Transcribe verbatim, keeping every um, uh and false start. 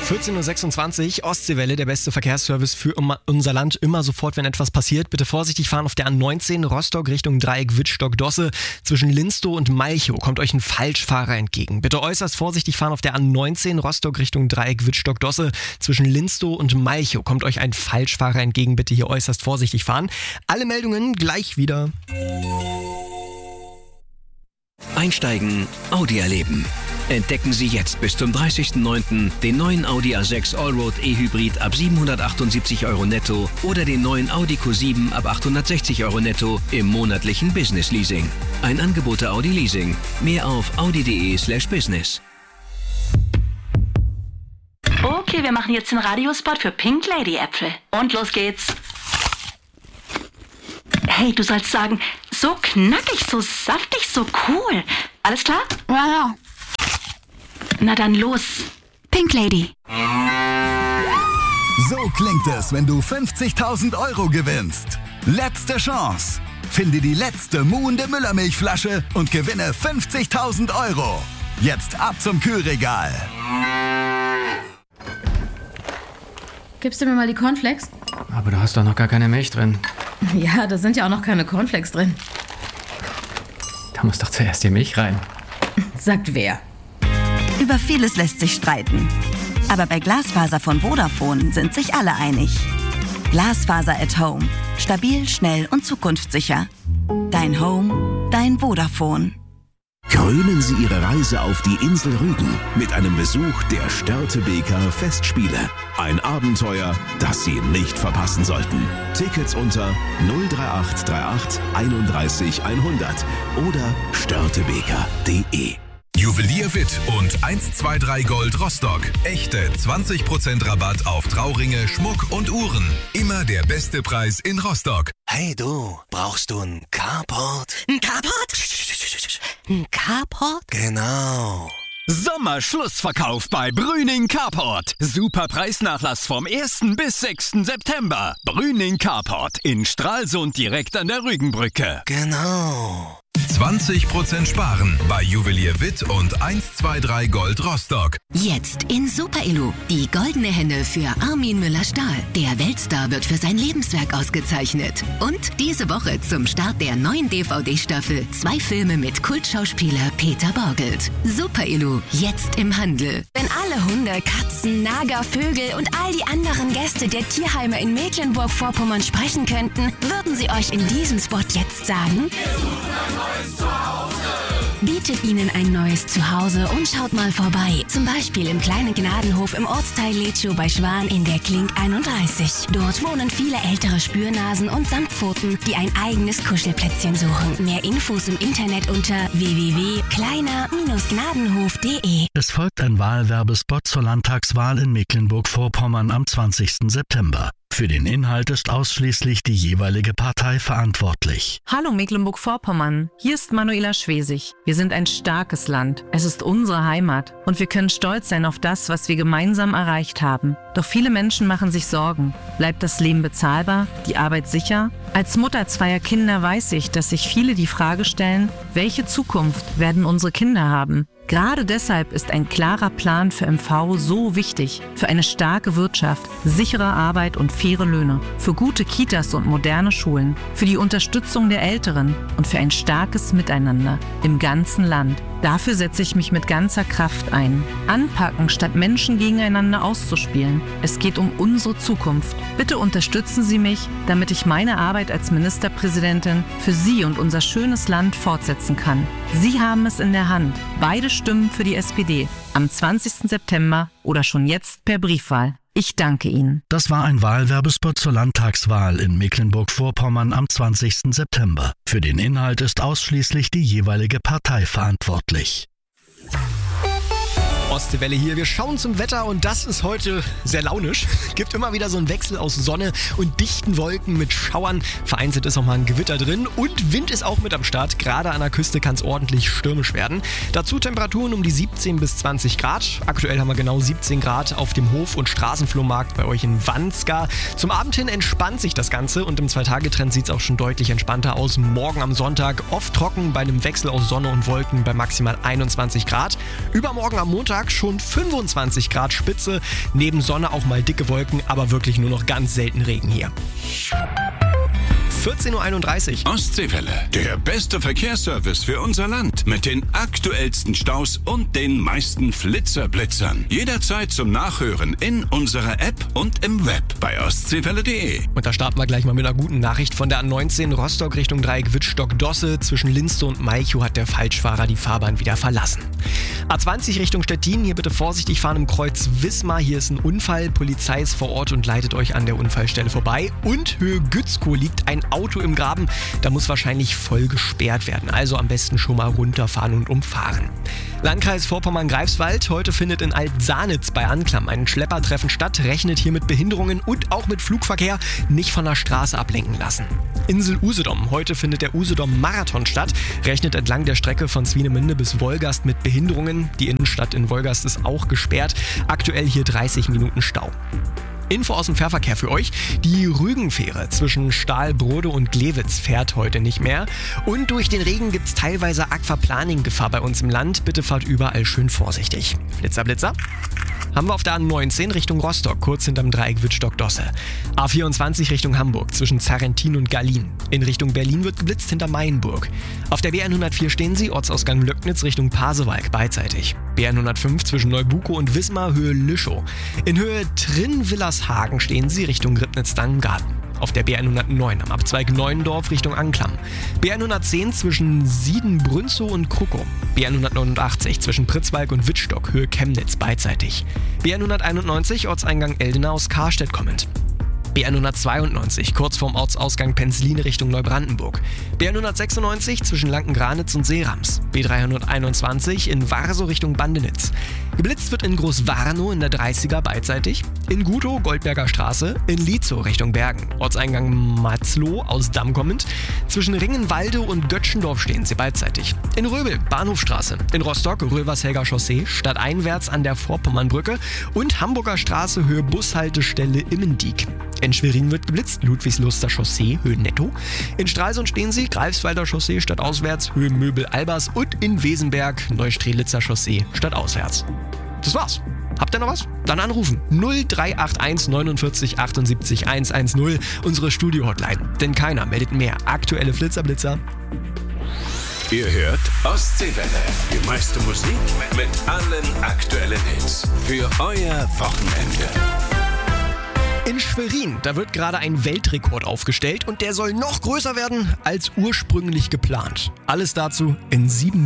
vierzehn Uhr sechsundzwanzig, Ostseewelle, der beste Verkehrsservice für unser Land. Immer sofort, wenn etwas passiert. Bitte vorsichtig fahren auf der A neunzehn, Rostock Richtung Dreieck Wittstock-Dosse. Zwischen Linstow und Malchow kommt euch ein Falschfahrer entgegen. Bitte äußerst vorsichtig fahren auf der A neunzehn, Rostock Richtung Dreieck Wittstock-Dosse. Zwischen Linstow und Malchow kommt euch ein Falschfahrer entgegen. Bitte hier äußerst vorsichtig fahren. Alle Meldungen gleich wieder. Einsteigen, Audi erleben. Entdecken Sie jetzt bis zum dreißigsten neunten den neuen Audi A sechs Allroad E-Hybrid ab siebenhundertachtundsiebzig Euro netto oder den neuen Audi Q sieben ab achthundertsechzig Euro netto im monatlichen Business Leasing. Ein Angebot der Audi Leasing. Mehr auf audi.de slash business. Okay, wir machen jetzt den Radiospot für Pink Lady Äpfel. Und los geht's. Hey, du sollst sagen, so knackig, so saftig, so cool. Alles klar? Ja, ja. Na dann los. Pink Lady. So klingt es, wenn du fünfzigtausend Euro gewinnst. Letzte Chance. Finde die letzte muhende Müllermilchflasche und gewinne fünfzigtausend Euro. Jetzt ab zum Kühlregal. Gibst du mir mal die Cornflakes? Aber du hast doch noch gar keine Milch drin. Ja, da sind ja auch noch keine Cornflakes drin. Da muss doch zuerst die Milch rein. Sagt wer? Über vieles lässt sich streiten. Aber bei Glasfaser von Vodafone sind sich alle einig. Glasfaser at Home. Stabil, schnell und zukunftssicher. Dein Home, dein Vodafone. Krönen Sie Ihre Reise auf die Insel Rügen mit einem Besuch der Störtebeker Festspiele. Ein Abenteuer, das Sie nicht verpassen sollten. Tickets unter null drei acht drei acht einunddreißig hundert oder störtebeker punkt de. Juwelier Witt und eins zwei drei Gold Rostock. Echte zwanzig Prozent Rabatt auf Trauringe, Schmuck und Uhren. Immer der beste Preis in Rostock. Hey du, brauchst du einen Carport? Ein Carport? Ein Carport? Genau. Sommerschlussverkauf bei Brüning Carport. Super Preisnachlass vom ersten bis sechsten September. Brüning Carport in Stralsund direkt an der Rügenbrücke. Genau. zwanzig Prozent sparen bei Juwelier Witt und eins zwei drei Gold Rostock. Jetzt in Super Elo. Die goldene Henne für Armin Müller-Stahl. Der Weltstar wird für sein Lebenswerk ausgezeichnet. Und diese Woche zum Start der neuen D V D-Staffel zwei Filme mit Kultschauspieler Peter Borgelt. Super Elo. Jetzt im Handel. Wenn alle Hunde, Katzen, Nager, Vögel und all die anderen Gäste der Tierheime in Mecklenburg-Vorpommern sprechen könnten, würden sie euch in diesem Spot jetzt sagen: Bietet ihnen ein neues Zuhause und schaut mal vorbei. Zum Beispiel im kleinen Gnadenhof im Ortsteil Letschow bei Schwan in der Klink einunddreißig. Dort wohnen viele ältere Spürnasen und Samtpfoten, die ein eigenes Kuschelplätzchen suchen. Mehr Infos im Internet unter w w w punkt kleiner gnadenhof punkt de. Es folgt ein Wahlwerbespot zur Landtagswahl in Mecklenburg-Vorpommern am zwanzigsten September. Für den Inhalt ist ausschließlich die jeweilige Partei verantwortlich. Hallo Mecklenburg-Vorpommern, hier ist Manuela Schwesig. Wir sind ein starkes Land. Es ist unsere Heimat und wir können stolz sein auf das, was wir gemeinsam erreicht haben. Doch viele Menschen machen sich Sorgen. Bleibt das Leben bezahlbar? Die Arbeit sicher? Als Mutter zweier Kinder weiß ich, dass sich viele die Frage stellen, welche Zukunft werden unsere Kinder haben? Gerade deshalb ist ein klarer Plan für M V so wichtig. Für eine starke Wirtschaft, sichere Arbeit und faire Löhne. Für gute Kitas und moderne Schulen. Für die Unterstützung der Älteren und für ein starkes Miteinander im ganzen Land. Dafür setze ich mich mit ganzer Kraft ein. Anpacken, statt Menschen gegeneinander auszuspielen. Es geht um unsere Zukunft. Bitte unterstützen Sie mich, damit ich meine Arbeit als Ministerpräsidentin für Sie und unser schönes Land fortsetzen kann. Sie haben es in der Hand. Beide Stimmen für die S P D. Am zwanzigsten September oder schon jetzt per Briefwahl. Ich danke Ihnen. Das war ein Wahlwerbespot zur Landtagswahl in Mecklenburg-Vorpommern am zwanzigsten September. Für den Inhalt ist ausschließlich die jeweilige Partei verantwortlich. Ostseewelle hier. Wir schauen zum Wetter und das ist heute sehr launisch. Gibt immer wieder so einen Wechsel aus Sonne und dichten Wolken mit Schauern. Vereinzelt ist auch mal ein Gewitter drin und Wind ist auch mit am Start. Gerade an der Küste kann es ordentlich stürmisch werden. Dazu Temperaturen um die siebzehn bis zwanzig Grad. Aktuell haben wir genau siebzehn Grad auf dem Hof- und Straßenflohmarkt bei euch in Wanska. Zum Abend hin entspannt sich das Ganze und im Zwei-Tage-Trend sieht es auch schon deutlich entspannter aus. Morgen am Sonntag oft trocken bei einem Wechsel aus Sonne und Wolken bei maximal einundzwanzig Grad. Übermorgen am Montag Tag schon fünfundzwanzig Grad Spitze. Neben Sonne auch mal dicke Wolken, aber wirklich nur noch ganz selten Regen hier. vierzehn Uhr einunddreißig. Ostseewelle, der beste Verkehrsservice für unser Land. Mit den aktuellsten Staus und den meisten Flitzerblitzern. Jederzeit zum Nachhören in unserer App und im Web bei ostseewelle punkt de. Und da starten wir gleich mal mit einer guten Nachricht von der A neunzehn Rostock Richtung Dreieck Wittstock-Dosse. Zwischen Linste und Malchow hat der Falschfahrer die Fahrbahn wieder verlassen. A zwanzig Richtung Stettin, hier bitte vorsichtig fahren im Kreuz Wismar. Hier ist ein Unfall, Polizei ist vor Ort und leitet euch an der Unfallstelle vorbei. Und Höhe Gützkow liegt ein Auto im Graben, da muss wahrscheinlich voll gesperrt werden. Also am besten schon mal runterfahren und umfahren. Landkreis Vorpommern-Greifswald, heute findet in Altsanitz bei Anklam ein Schleppertreffen statt, rechnet hier mit Behinderungen und auch mit Flugverkehr, nicht von der Straße ablenken lassen. Insel Usedom, heute findet der Usedom-Marathon statt, rechnet entlang der Strecke von Swinemünde bis Wolgast mit Behinderungen. Die Innenstadt in Wolgast ist auch gesperrt, aktuell hier dreißig Minuten Stau. Info aus dem Fährverkehr für euch. Die Rügenfähre zwischen Stahlbrode und Glewitz fährt heute nicht mehr. Und durch den Regen gibt es teilweise Aquaplaning-Gefahr bei uns im Land. Bitte fahrt überall schön vorsichtig. Blitzer, Blitzer. Haben wir auf der A neunzehn Richtung Rostock, kurz hinterm Dreieck Wittstock-Dosse. A vierundzwanzig Richtung Hamburg, zwischen Zarrentin und Gallin. In Richtung Berlin wird geblitzt hinter Mainburg. Auf der B hundertvier stehen Sie, Ortsausgang Löcknitz Richtung Pasewalk, beidseitig. B hundertfünf zwischen Neubukow und Wismar, Höhe Lüschow. In Höhe Trin-Willershagen stehen Sie Richtung Ribnitz-Dangengarten. Auf der B hundertneun am Abzweig Neuendorf Richtung Anklam. B hundertzehn zwischen Sieden-Brünzow und Krukow. B hundertneunundachtzig zwischen Pritzwalk und Wittstock, Höhe Chemnitz, beidseitig. B hunderteinundneunzig Ortseingang Eldena aus Karstedt kommend. B hundertzweiundneunzig kurz vorm Ortsausgang Penzline Richtung Neubrandenburg. B hundertsechsundneunzig zwischen Lanken-Granitz und Seerams. B dreihunderteinundzwanzig in Warsow Richtung Bandenitz. Geblitzt wird in Großwarnow in der dreißiger beidseitig. In Gutow Goldberger Straße. In Lietzow Richtung Bergen. Ortseingang Matzloh aus Damm kommend. Zwischen Ringenwalde und Götschendorf stehen sie beidseitig. In Röbel Bahnhofstraße. In Rostock Rövershelger Chaussee stadteinwärts an der Vorpommernbrücke. Und Hamburger Straße Höhe Bushaltestelle Immendieck. In Schwerin wird geblitzt, Ludwigsluster Chaussee, Höhe Netto. In Stralsund stehen sie, Greifswalder Chaussee stadtauswärts, Höhe Möbel-Albers und in Wesenberg, Neustrelitzer Chaussee stadtauswärts. Das war's. Habt ihr noch was? Dann anrufen. null drei acht eins neunundvierzig achtundsiebzig hundertzehn, unsere Studio-Hotline. Denn keiner meldet mehr aktuelle Flitzerblitzer. Ihr hört Ostseewelle. Die meiste Musik mit allen aktuellen Hits. Für euer Wochenende. In Schwerin, da wird gerade ein Weltrekord aufgestellt und der soll noch größer werden als ursprünglich geplant. Alles dazu in sieben